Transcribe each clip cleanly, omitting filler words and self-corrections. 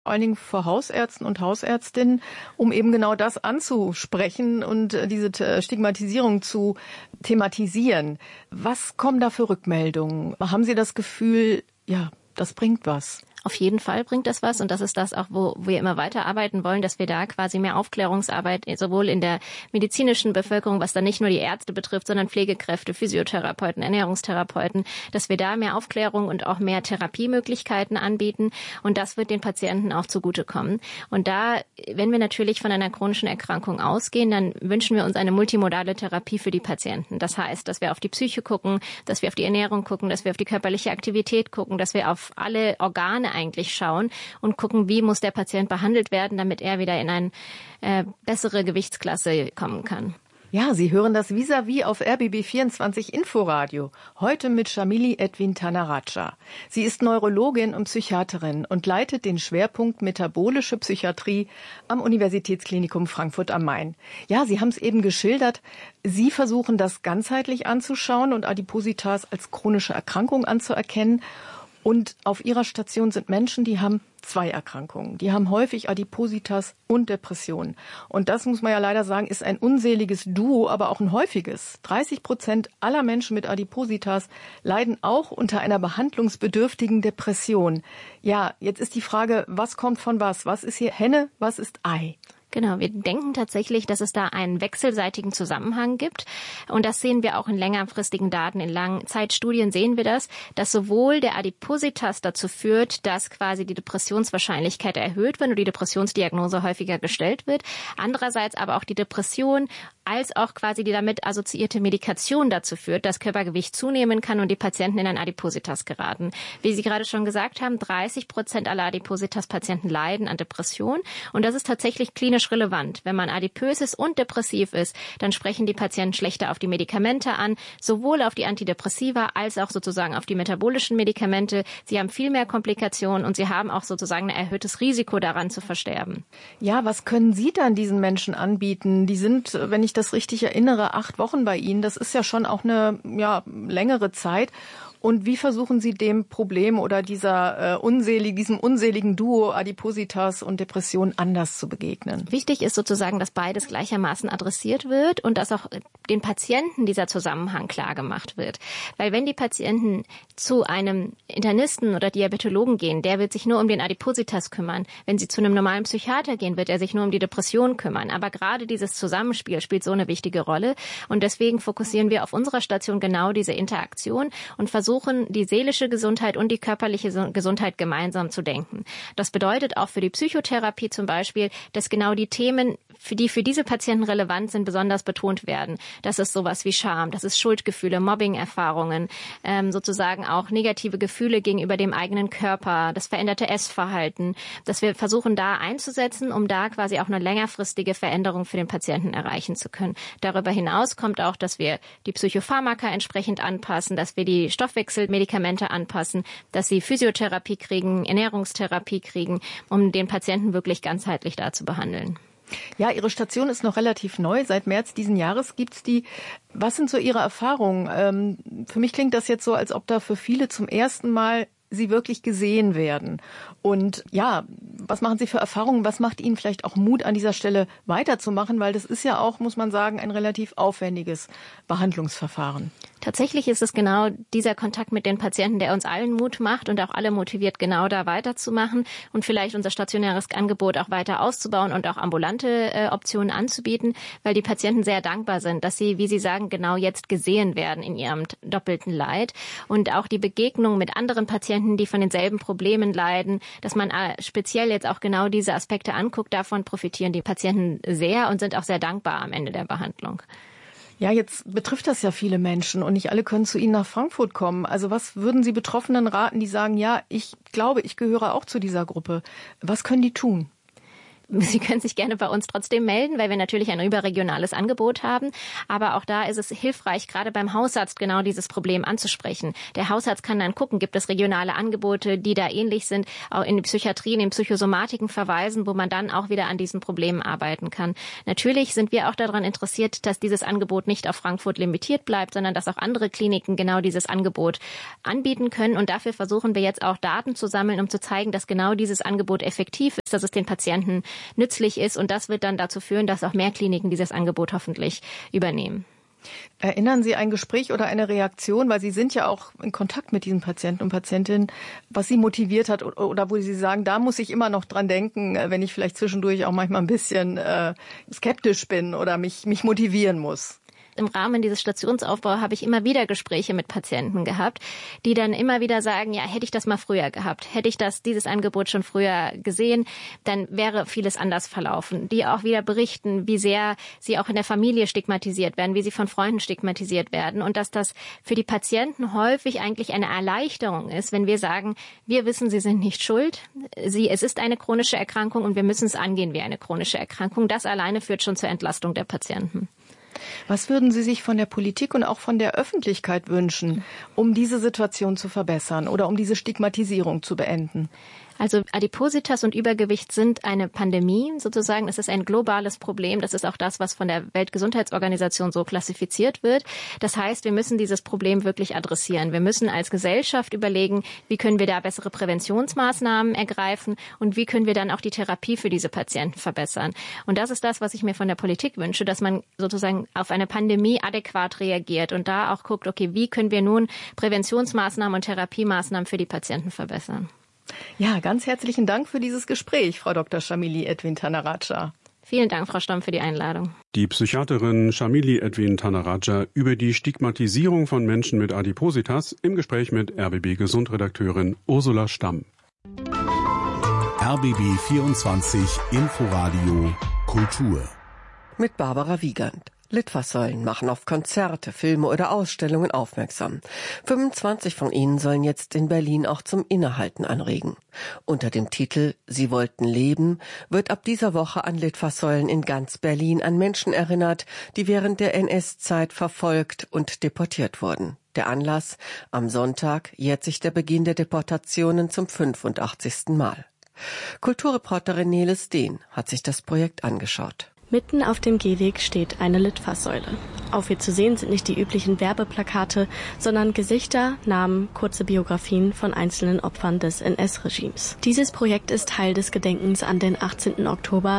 vor allen Dingen vor Hausärzten und Hausärztinnen, um eben genau das anzusprechen und diese Stigmatisierung zu thematisieren. Was kommen da für Rückmeldungen? Haben Sie das Gefühl, ja, das bringt was? Auf jeden Fall bringt das was und das ist das auch, wo wir immer weiterarbeiten wollen, dass wir da quasi mehr Aufklärungsarbeit sowohl in der medizinischen Bevölkerung, was dann nicht nur die Ärzte betrifft, sondern Pflegekräfte, Physiotherapeuten, Ernährungstherapeuten, dass wir da mehr Aufklärung und auch mehr Therapiemöglichkeiten anbieten und das wird den Patienten auch zugutekommen. Und da, wenn wir natürlich von einer chronischen Erkrankung ausgehen, dann wünschen wir uns eine multimodale Therapie für die Patienten. Das heißt, dass wir auf die Psyche gucken, dass wir auf die Ernährung gucken, dass wir auf die körperliche Aktivität gucken, dass wir auf alle Organe eigentlich schauen und gucken, wie muss der Patient behandelt werden, damit er wieder in eine bessere Gewichtsklasse kommen kann. Ja, Sie hören das Vis-à-vis auf RBB24 Inforadio. Heute mit Shamili Edwin Tanaraja. Sie ist Neurologin und Psychiaterin und leitet den Schwerpunkt Metabolische Psychiatrie am Universitätsklinikum Frankfurt am Main. Ja, Sie haben es eben geschildert. Sie versuchen das ganzheitlich anzuschauen und Adipositas als chronische Erkrankung anzuerkennen. Und auf Ihrer Station sind Menschen, die haben 2 Erkrankungen. Die haben häufig Adipositas und Depressionen. Und das, muss man ja leider sagen, ist ein unseliges Duo, aber auch ein häufiges. 30% aller Menschen mit Adipositas leiden auch unter einer behandlungsbedürftigen Depression. Ja, jetzt ist die Frage, was kommt von was? Was ist hier Henne, was ist Ei? Genau, wir denken tatsächlich, dass es da einen wechselseitigen Zusammenhang gibt. Und das sehen wir auch in längerfristigen Daten, in Langzeitstudien sehen wir das, dass sowohl der Adipositas dazu führt, dass quasi die Depressionswahrscheinlichkeit erhöht wird und die Depressionsdiagnose häufiger gestellt wird. Andererseits aber auch die Depression als auch quasi die damit assoziierte Medikation dazu führt, dass Körpergewicht zunehmen kann und die Patienten in ein Adipositas geraten. Wie Sie gerade schon gesagt haben, 30% aller Adipositas-Patienten leiden an Depression. Und das ist tatsächlich klinisch relevant. Wenn man adipös ist und depressiv ist, dann sprechen die Patienten schlechter auf die Medikamente an, sowohl auf die Antidepressiva als auch sozusagen auf die metabolischen Medikamente. Sie haben viel mehr Komplikationen und sie haben auch sozusagen ein erhöhtes Risiko daran zu versterben. Ja, was können Sie dann diesen Menschen anbieten? Die sind, wenn ich das richtig erinnere, 8 Wochen bei Ihnen. Das ist ja schon auch eine längere Zeit. Und wie versuchen Sie dem Problem oder diesem unseligen Duo Adipositas und Depression anders zu begegnen? Wichtig ist sozusagen, dass beides gleichermaßen adressiert wird und dass auch den Patienten dieser Zusammenhang klar gemacht wird. Weil wenn die Patienten zu einem Internisten oder Diabetologen gehen, der wird sich nur um den Adipositas kümmern. Wenn sie zu einem normalen Psychiater gehen, wird er sich nur um die Depression kümmern. Aber gerade dieses Zusammenspiel spielt so eine wichtige Rolle. Und deswegen fokussieren wir auf unserer Station genau diese Interaktion und versuchen, die seelische Gesundheit und die körperliche Gesundheit gemeinsam zu denken. Das bedeutet auch für die Psychotherapie zum Beispiel, dass genau die Themen, die für diese Patienten relevant sind, besonders betont werden. Das ist sowas wie Scham, das ist Schuldgefühle, Mobbing-Erfahrungen, sozusagen auch negative Gefühle gegenüber dem eigenen Körper, das veränderte Essverhalten, dass wir versuchen, da einzusetzen, um da quasi auch eine längerfristige Veränderung für den Patienten erreichen zu können. Darüber hinaus kommt auch, dass wir die Psychopharmaka entsprechend anpassen, dass wir die Stoffwechselmedikamente anpassen, dass sie Physiotherapie kriegen, Ernährungstherapie kriegen, um den Patienten wirklich ganzheitlich da zu behandeln. Ja, Ihre Station ist noch relativ neu. Seit März diesen Jahres gibt's die. Was sind so Ihre Erfahrungen? Für mich klingt das jetzt so, als ob da für viele zum ersten Mal Sie wirklich gesehen werden. Und ja, was machen Sie für Erfahrungen? Was macht Ihnen vielleicht auch Mut, an dieser Stelle weiterzumachen? Weil das ist ja auch, muss man sagen, ein relativ aufwendiges Behandlungsverfahren. Tatsächlich ist es genau dieser Kontakt mit den Patienten, der uns allen Mut macht und auch alle motiviert, genau da weiterzumachen und vielleicht unser stationäres Angebot auch weiter auszubauen und auch ambulante Optionen anzubieten, weil die Patienten sehr dankbar sind, dass sie, wie Sie sagen, genau jetzt gesehen werden in ihrem doppelten Leid. Und auch die Begegnung mit anderen Patienten, die von denselben Problemen leiden, dass man speziell jetzt auch genau diese Aspekte anguckt, davon profitieren die Patienten sehr und sind auch sehr dankbar am Ende der Behandlung. Ja, jetzt betrifft das ja viele Menschen und nicht alle können zu Ihnen nach Frankfurt kommen. Also was würden Sie Betroffenen raten, die sagen, ja, ich glaube, ich gehöre auch zu dieser Gruppe. Was können die tun? Sie können sich gerne bei uns trotzdem melden, weil wir natürlich ein überregionales Angebot haben. Aber auch da ist es hilfreich, gerade beim Hausarzt genau dieses Problem anzusprechen. Der Hausarzt kann dann gucken, gibt es regionale Angebote, die da ähnlich sind, auch in die Psychiatrie, in den Psychosomatiken verweisen, wo man dann auch wieder an diesen Problemen arbeiten kann. Natürlich sind wir auch daran interessiert, dass dieses Angebot nicht auf Frankfurt limitiert bleibt, sondern dass auch andere Kliniken genau dieses Angebot anbieten können. Und dafür versuchen wir jetzt auch Daten zu sammeln, um zu zeigen, dass genau dieses Angebot effektiv ist, dass es den Patienten nützlich ist. Und das wird dann dazu führen, dass auch mehr Kliniken dieses Angebot hoffentlich übernehmen. Erinnern Sie ein Gespräch oder eine Reaktion, weil Sie sind ja auch in Kontakt mit diesen Patienten und Patientinnen, was Sie motiviert hat oder wo Sie sagen, da muss ich immer noch dran denken, wenn ich vielleicht zwischendurch auch manchmal ein bisschen skeptisch bin oder mich motivieren muss? Im Rahmen dieses Stationsaufbaus habe ich immer wieder Gespräche mit Patienten gehabt, die dann immer wieder sagen, ja, hätte ich das mal früher gehabt, hätte ich dieses Angebot schon früher gesehen, dann wäre vieles anders verlaufen. Die auch wieder berichten, wie sehr sie auch in der Familie stigmatisiert werden, wie sie von Freunden stigmatisiert werden und dass das für die Patienten häufig eigentlich eine Erleichterung ist, wenn wir sagen, wir wissen, sie sind nicht schuld, es ist eine chronische Erkrankung und wir müssen es angehen wie eine chronische Erkrankung. Das alleine führt schon zur Entlastung der Patienten. Was würden Sie sich von der Politik und auch von der Öffentlichkeit wünschen, um diese Situation zu verbessern oder um diese Stigmatisierung zu beenden? Also Adipositas und Übergewicht sind eine Pandemie sozusagen. Es ist ein globales Problem. Das ist auch das, was von der Weltgesundheitsorganisation so klassifiziert wird. Das heißt, wir müssen dieses Problem wirklich adressieren. Wir müssen als Gesellschaft überlegen, wie können wir da bessere Präventionsmaßnahmen ergreifen und wie können wir dann auch die Therapie für diese Patienten verbessern. Und das ist das, was ich mir von der Politik wünsche, dass man sozusagen auf eine Pandemie adäquat reagiert und da auch guckt, okay, wie können wir nun Präventionsmaßnahmen und Therapiemaßnahmen für die Patienten verbessern. Ja, ganz herzlichen Dank für dieses Gespräch, Frau Dr. Shamili Edwin Thanaraja. Vielen Dank, Frau Stomm, für die Einladung. Die Psychiaterin Shamili Edwin Thanaraja über die Stigmatisierung von Menschen mit Adipositas im Gespräch mit RBB-Gesundredakteurin Ursula Stamm. RBB 24 Inforadio Kultur. Mit Barbara Wiegand. Litfaßsäulen machen auf Konzerte, Filme oder Ausstellungen aufmerksam. 25 von ihnen sollen jetzt in Berlin auch zum Innehalten anregen. Unter dem Titel »Sie wollten leben« wird ab dieser Woche an Litfaßsäulen in ganz Berlin an Menschen erinnert, die während der NS-Zeit verfolgt und deportiert wurden. Der Anlass: am Sonntag jährt sich der Beginn der Deportationen zum 85. Mal. Kulturreporterin Nele Steen hat sich das Projekt angeschaut. Mitten auf dem Gehweg steht eine Litfaßsäule. Auf ihr zu sehen sind nicht die üblichen Werbeplakate, sondern Gesichter, Namen, kurze Biografien von einzelnen Opfern des NS-Regimes. Dieses Projekt ist Teil des Gedenkens an den 18. Oktober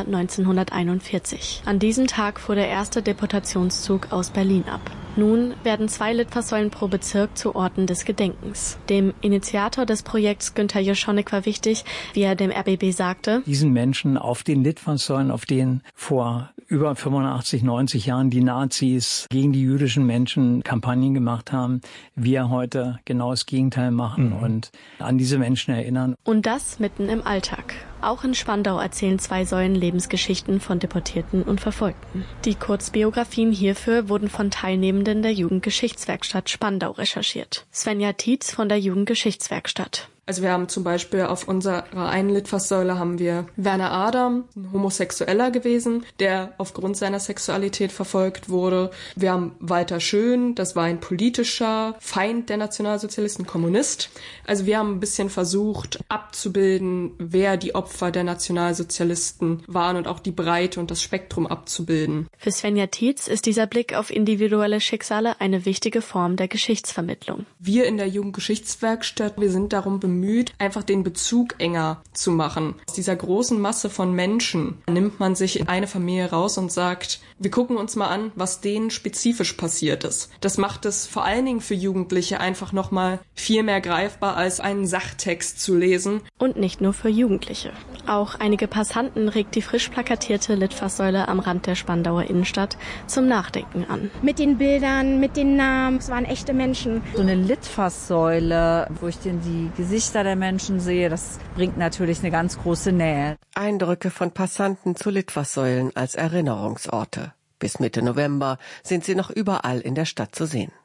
1941. An diesem Tag fuhr der erste Deportationszug aus Berlin ab. Nun werden 2 Litfaßsäulen pro Bezirk zu Orten des Gedenkens. Dem Initiator des Projekts, Günter Joschonik, war wichtig, wie er dem RBB sagte: Diesen Menschen auf den Litfaßsäulen, auf denen vor über 85, 90 Jahren die Nazis gegen die jüdischen Menschen Kampagnen gemacht haben, wir heute genau das Gegenteil machen und an diese Menschen erinnern. Und das mitten im Alltag. Auch in Spandau erzählen 2 Säulen Lebensgeschichten von Deportierten und Verfolgten. Die Kurzbiografien hierfür wurden von Teilnehmenden der Jugendgeschichtswerkstatt Spandau recherchiert. Svenja Tietz von der Jugendgeschichtswerkstatt. Also wir haben zum Beispiel auf unserer einen Litfaßsäule haben wir Werner Adam, ein Homosexueller gewesen, der aufgrund seiner Sexualität verfolgt wurde. Wir haben Walter Schön, das war ein politischer Feind der Nationalsozialisten, Kommunist. Also wir haben ein bisschen versucht abzubilden, wer die Opfer der Nationalsozialisten waren und auch die Breite und das Spektrum abzubilden. Für Svenja Tietz ist dieser Blick auf individuelle Schicksale eine wichtige Form der Geschichtsvermittlung. Wir in der Jugendgeschichtswerkstatt, wir sind darum bemüht, einfach den Bezug enger zu machen. Aus dieser großen Masse von Menschen nimmt man sich in eine Familie raus und sagt, wir gucken uns mal an, was denen spezifisch passiert ist. Das macht es vor allen Dingen für Jugendliche einfach nochmal viel mehr greifbar, als einen Sachtext zu lesen. Und nicht nur für Jugendliche. Auch einige Passanten regt die frisch plakatierte Litfaßsäule am Rand der Spandauer Innenstadt zum Nachdenken an. Mit den Bildern, mit den Namen, es waren echte Menschen. So eine Litfaßsäule, wo ich denn die Gesichter der Menschen sehe, das bringt natürlich eine ganz große Nähe. Eindrücke von Passanten zu Litfaßsäulen als Erinnerungsorte. Bis Mitte November sind sie noch überall in der Stadt zu sehen.